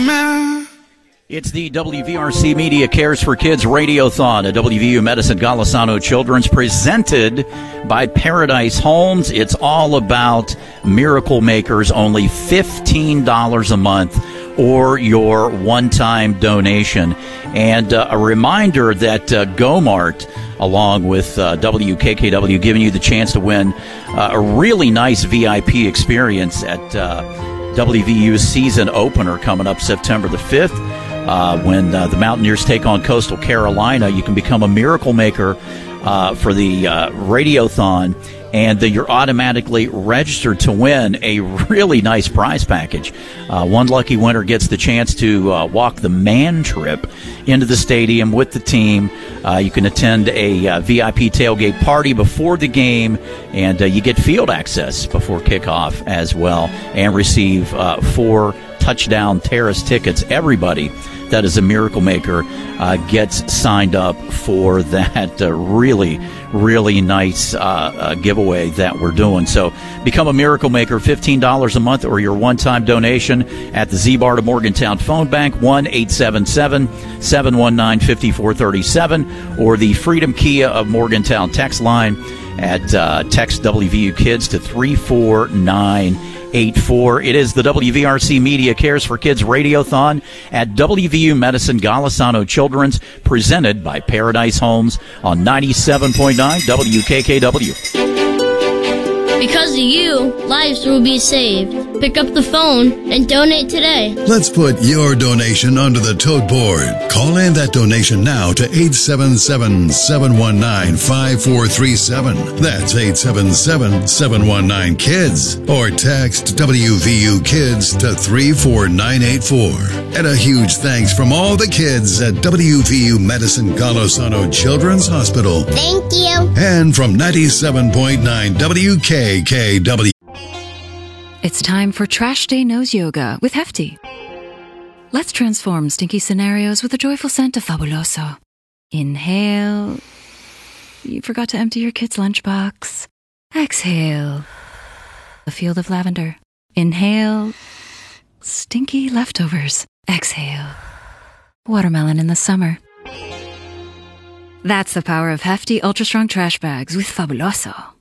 It's the WVRC Media Cares for Kids Radiothon at WVU Medicine Golisano Children's, presented by Paradise Homes. It's all about miracle makers, only $15 a month or your one-time donation. And a reminder that GoMart, along with WKKW, giving you the chance to win a really nice VIP experience at WVU's season opener coming up September the 5th. When the Mountaineers take on Coastal Carolina, you can become a miracle maker for the Radiothon, and you're automatically registered to win a really nice prize package. One lucky winner gets the chance to walk the man trip into the stadium with the team. You can attend a VIP tailgate party before the game, and you get field access before kickoff as well, and receive 4 touchdown terrace tickets. Everybody that is a miracle maker gets signed up for that really nice giveaway that we're doing. So become a miracle maker, $15 a month or your one-time donation at the Z-Bar to Morgantown Phone Bank, 1-877-719-5437, or the Freedom Kia of Morgantown text line at text WVU Kids to 34984. It is the WVRC Media Cares for Kids Radiothon at WVU Medicine Golisano Children's, presented by Paradise Homes on 97.9 WKKW. Because of you, lives will be saved. Pick up the phone and donate today. Let's put your donation under the tote board. Call in that donation now to 877-719-5437. That's 877-719-KIDS. Or text WVU Kids to 34984. And a huge thanks from all the kids at WVU Medicine Golisano Children's Hospital. Thank you. And from 97.9 WKKW. It's time for Trash Day Nose Yoga with Hefty. Let's transform stinky scenarios with a joyful scent of Fabuloso. Inhale. You forgot to empty your kid's lunchbox. Exhale. A field of lavender. Inhale. Stinky leftovers. Exhale. Watermelon in the summer. That's the power of Hefty Ultra Strong Trash Bags with Fabuloso.